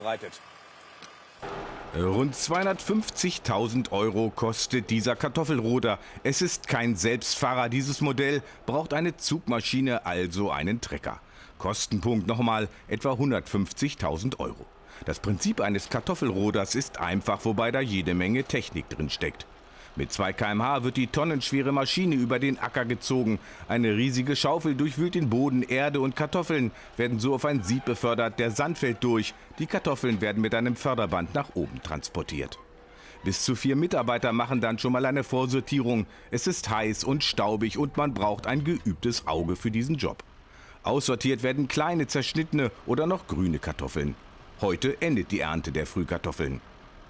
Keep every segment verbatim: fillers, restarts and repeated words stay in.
bereitet. Rund zweihundertfünfzigtausend Euro kostet dieser Kartoffelroder. Es ist kein Selbstfahrer. Dieses Modell braucht eine Zugmaschine, also einen Trecker. Kostenpunkt nochmal etwa hundertfünfzigtausend Euro. Das Prinzip eines Kartoffelroders ist einfach, wobei da jede Menge Technik drin steckt. Mit zwei Kilometer pro Stunde wird die tonnenschwere Maschine über den Acker gezogen. Eine riesige Schaufel durchwühlt den Boden, Erde und Kartoffeln werden so auf ein Sieb befördert, der Sand fällt durch. Die Kartoffeln werden mit einem Förderband nach oben transportiert. Bis zu vier Mitarbeiter machen dann schon mal eine Vorsortierung. Es ist heiß und staubig und man braucht ein geübtes Auge für diesen Job. Aussortiert werden kleine, zerschnittene oder noch grüne Kartoffeln. Heute endet die Ernte der Frühkartoffeln.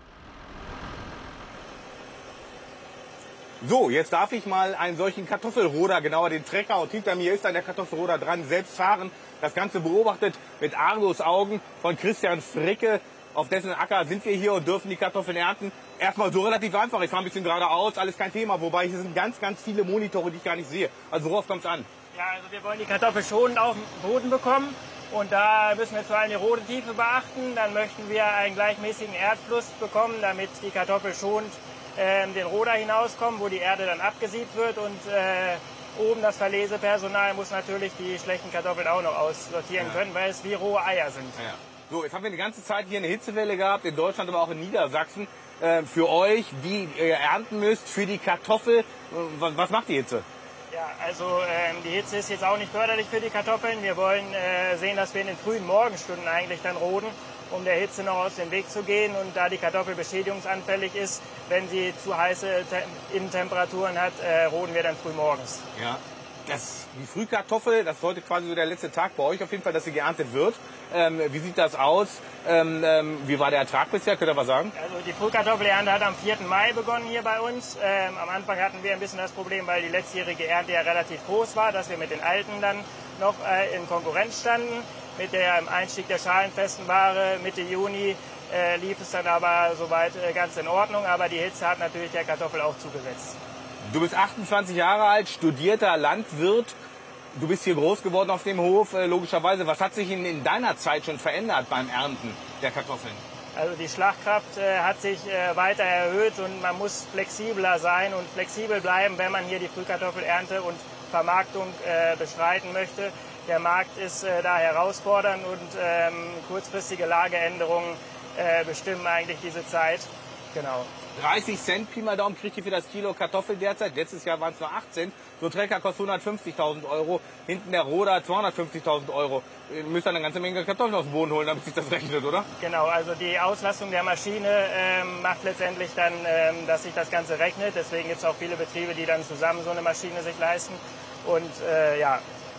So, jetzt darf ich mal einen solchen Kartoffelroder, genauer den Trecker, und hinter mir ist dann der Kartoffelroder dran, selbst fahren. Das Ganze beobachtet mit Argusaugen von Christian Fricke. Auf dessen Acker sind wir hier und dürfen die Kartoffeln ernten. Erstmal so relativ einfach, ich fahre ein bisschen geradeaus, alles kein Thema. Wobei hier sind ganz, ganz viele Monitore, die ich gar nicht sehe. Also worauf kommt es an? Ja, also wir wollen die Kartoffel schonend auf den Boden bekommen. Und da müssen wir vor allem die Rodentiefe beachten. Dann möchten wir einen gleichmäßigen Erdfluss bekommen, damit die Kartoffel schonend den Roder hinauskommen, wo die Erde dann abgesiebt wird, und äh, oben das Verlesepersonal muss natürlich die schlechten Kartoffeln auch noch aussortieren ja. können, weil es wie rohe Eier sind. Ja. So, jetzt haben wir die ganze Zeit hier eine Hitzewelle gehabt, in Deutschland, aber auch in Niedersachsen. Äh, für euch, die ihr ernten müsst, für die Kartoffel, was, was macht die Hitze? Ja, also ähm, die Hitze ist jetzt auch nicht förderlich für die Kartoffeln. Wir wollen äh, sehen, dass wir in den frühen Morgenstunden eigentlich dann roden, um der Hitze noch aus dem Weg zu gehen. Und da die Kartoffel beschädigungsanfällig ist, wenn sie zu heiße Innentemperaturen hat, äh, roden wir dann früh morgens. Ja. Das, die Frühkartoffel, das ist heute quasi so der letzte Tag bei euch auf jeden Fall, dass sie geerntet wird. Ähm, wie sieht das aus? Ähm, ähm, wie war der Ertrag bisher? Könnt ihr was sagen? Also die Frühkartoffelernte hat am vierten Mai begonnen hier bei uns. Ähm, am Anfang hatten wir ein bisschen das Problem, weil die letztjährige Ernte ja relativ groß war, dass wir mit den alten dann noch äh, in Konkurrenz standen. Mit dem Einstieg der schalenfesten Ware Mitte Juni äh, lief es dann aber soweit äh, ganz in Ordnung. Aber die Hitze hat natürlich der Kartoffel auch zugesetzt. Du bist achtundzwanzig Jahre alt, studierter Landwirt. Du bist hier groß geworden auf dem Hof, äh, logischerweise. Was hat sich in, in deiner Zeit schon verändert beim Ernten der Kartoffeln? Also die Schlagkraft äh, hat sich äh, weiter erhöht und man muss flexibler sein und flexibel bleiben, wenn man hier die Frühkartoffelernte und Vermarktung äh, bestreiten möchte. Der Markt ist äh, da herausfordernd und ähm, kurzfristige Lageänderungen äh, bestimmen eigentlich diese Zeit. Genau. dreißig Cent Pi mal Daumen kriegt ihr für das Kilo Kartoffel derzeit. Letztes Jahr waren es nur achtzehn. So ein Trecker kostet hundertfünfzigtausend Euro. Hinten der Roder zweihundertfünfzigtausend Euro. Ihr müsst dann eine ganze Menge Kartoffeln aus dem Boden holen, damit sich das rechnet, oder? Genau, also die Auslastung der Maschine ähm, macht letztendlich dann, ähm, dass sich das Ganze rechnet. Deswegen gibt es auch viele Betriebe, die dann zusammen so eine Maschine sich leisten. Und äh, ja.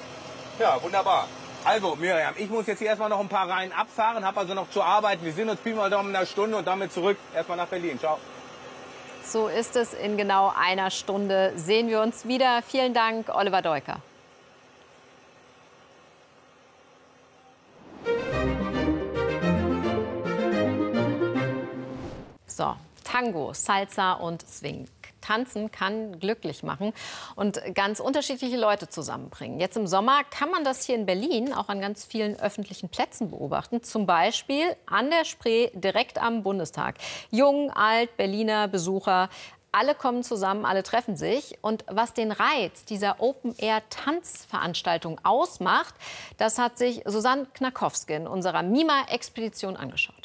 Ja, wunderbar. Also, Miriam, ich muss jetzt hier erstmal noch ein paar Reihen abfahren, habe also noch zu arbeiten. Wir sehen uns Pi mal Daumen in einer Stunde und damit zurück erstmal nach Berlin. Ciao. So ist es. In genau einer Stunde sehen wir uns wieder. Vielen Dank, Oliver Deuker. So, Tango, Salsa und Swing. Tanzen kann glücklich machen und ganz unterschiedliche Leute zusammenbringen. Jetzt im Sommer kann man das hier in Berlin auch an ganz vielen öffentlichen Plätzen beobachten. Zum Beispiel an der Spree, direkt am Bundestag. Jung, alt, Berliner Besucher, alle kommen zusammen, alle treffen sich. Und was den Reiz dieser Open-Air-Tanzveranstaltung ausmacht, das hat sich Susanne Knakowski in unserer Mima-Expedition angeschaut.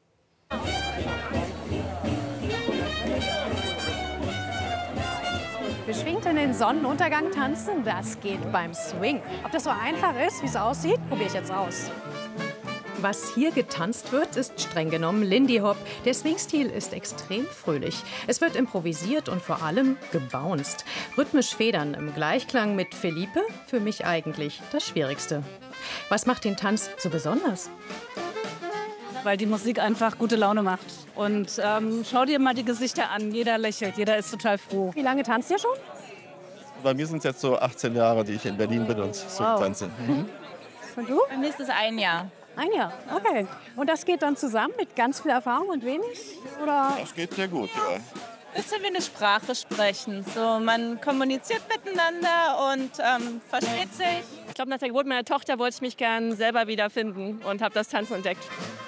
Beschwingt in den Sonnenuntergang tanzen, das geht beim Swing. Ob das so einfach ist, wie es aussieht, probiere ich jetzt aus. Was hier getanzt wird, ist streng genommen Lindy Hop. Der Swing-Stil ist extrem fröhlich. Es wird improvisiert und vor allem gebounced. Rhythmisch federn im Gleichklang mit Felipe, für mich eigentlich das Schwierigste. Was macht den Tanz so besonders? Weil die Musik einfach gute Laune macht. Und ähm, schau dir mal die Gesichter an. Jeder lächelt, jeder ist total froh. Wie lange tanzt ihr schon? Bei mir sind es jetzt so achtzehn Jahre, die ich in Berlin bin und so wow. tanze. Mhm. Und du? Bei mir ist es ein Jahr. Ein Jahr, okay. Und das geht dann zusammen mit ganz viel Erfahrung und wenig? Oder? Das geht sehr gut, ja. Bisschen wie eine Sprache sprechen. So, man kommuniziert miteinander und ähm, versteht sich. Ich glaube, nach der Geburt meiner Tochter wollte ich mich gern selber wiederfinden und habe das Tanzen entdeckt.